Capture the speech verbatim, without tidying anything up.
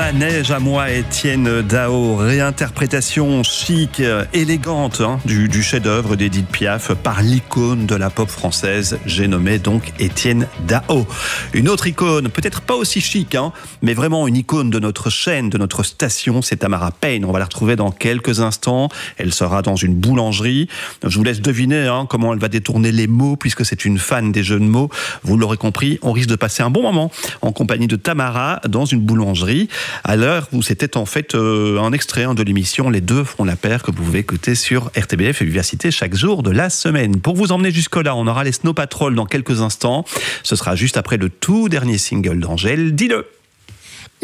Ma neige à moi, Étienne Dao, réinterprétation chic, élégante hein, du, du chef-d'œuvre d'Édith Piaf par l'icône de la pop française. J'ai nommé donc Étienne Dao. Une autre icône, peut-être pas aussi chic, hein, mais vraiment une icône de notre chaîne, de notre station, c'est Tamara Payne. On va la retrouver dans quelques instants. Elle sera dans une boulangerie. Je vous laisse deviner hein, comment elle va détourner les mots, puisque c'est une fan des jeux de mots. Vous l'aurez compris, on risque de passer un bon moment en compagnie de Tamara dans une boulangerie. À l'heure où c'était en fait euh, un extrait hein, de l'émission Les Deux font la paire que vous pouvez écouter sur R T B F et Vivacité chaque jour de la semaine. Pour vous emmener jusque-là, on aura les Snow Patrol dans quelques instants. Ce sera juste après le tout dernier single d'Angèle. Dis-le!